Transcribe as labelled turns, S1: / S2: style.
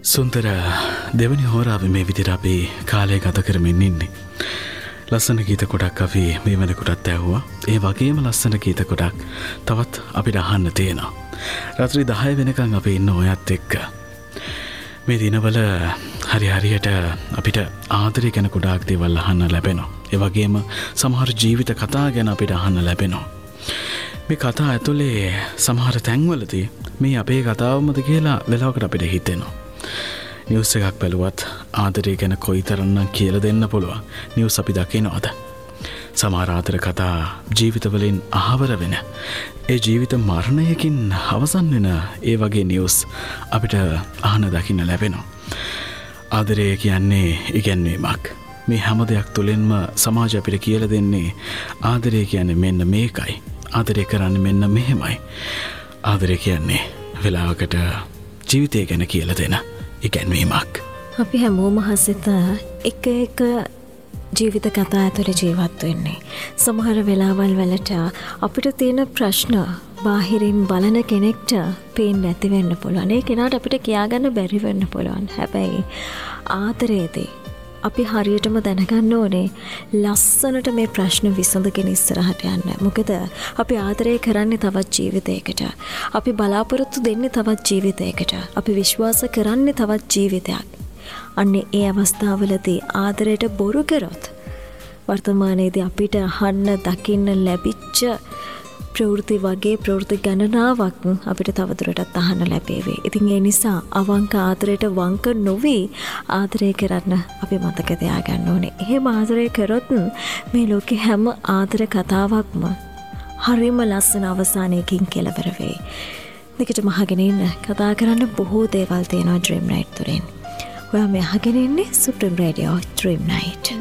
S1: සුන්දර දෙවනි හෝරාවේ මේ විදිහට අපි කාලය ගත කරමින් ඉන්නේ. ලස්සන ගීත ගොඩක් අපි මේ වෙනකොටත් ඇහුවා. ඒ වගේම ලස්සන ගීත ගොඩක් තවත් අපිට අහන්න තියෙනවා. රාත්‍රී 10 වෙනකන් අපි ඉන්න ඔයත් එක්ක. මේ දිනවල හරියට අපිට ආදරය ගැන ගොඩාක් දේවල් අහන්න ලැබෙනවා. ඒ වගේම සමහර ජීවිත කතා ගැන අපිට අහන්න ලැබෙනවා. මේ කතා ඇතුලේ සමහර තැන්වලදී මේ අපේ කතාවමද කියලා වෙලාවකට අපිට හිතෙනවා. නිවුස් එකක් බැලුවත් ආදරය ගැන කොයිතරම්නම් කියලා දෙන්න පුළුවන් නිවුස් අපි දකිනවද? සමහර ආදර කතා ජීවිතවලින් අහවර වෙන ඒ ජීවිත මරණයකින් අවසන් වෙන ඒ වගේ නිවුස් අපිට අහන්න දකින්න ලැබෙනවා. ආදරය කියන්නේ ඉගැන්වීමක්. මේ හැම දෙයක් තුළින්ම සමාජය අපිට කියලා දෙන්නේ ආදරය කියන්නේ මෙන්න මේකයි. ආදරය කරන්නේ මෙන්න මෙහෙමයි. ආදරය කියන්නේ වෙලාවකට ජීවිතය ගැන කියලා දෙන ඉගැන්වීමක්.
S2: අපි හැමෝම හසිත එක ජීවිත කතා ඇතුළේ ජීවත් වෙන්නේ. සමහර වෙලාවල් වලට අපිට තියෙන ප්‍රශ්න බාහිරින් බලන කෙනෙක්ට පේන්නේ නැති වෙන්න පුළුවන්. ඒ කෙනාට අපිට කියාගන්න බැරි වෙන්න පුළුවන්. හැබැයි ආදරයේදී අපි හරියටම දැනගන්න ඕනේ ලස්සනට මේ ප්‍රශ්න විසඳගෙන ඉස්සරහට යන්න. මොකද අපි ආදරය කරන්නේ තවත් ජීවිතයකට. අපි බලාපොරොත්තු දෙන්නේ තවත් ජීවිතයකට. අපි විශ්වාස කරන්නේ තවත් ජීවිතයක්. අන්නේ ඒ අවස්ථාවලදී ආදරයට බොරු කරොත් වර්තමානයේදී අපිට අහන්න දකින්න ලැබිච්ච ප්‍රවෘත්ති වගේ ප්‍රවෘත්ති ගණනාවක් අපිට තවදුරටත් අහන්න ලැබේවි. ඉතින් ඒ නිසා අවංක ආදරයට වංක නොවි ආදරය කරන්න අපි මතක තියාගන්න ඕනේ. එහෙම ආදරය කරොත් මේ ලෝකේ හැම ආදර කතාවක්ම හරිම ලස්සන අවසානයකින් කෙලවර වෙයි. මේකට මහගෙන ඉන්න කතා කරන්න බොහෝ දේවල් තියෙනවා Dream Night තුලින්. ඔයා මේ අහගෙන ඉන්නේ Supreme Radio Dream Night.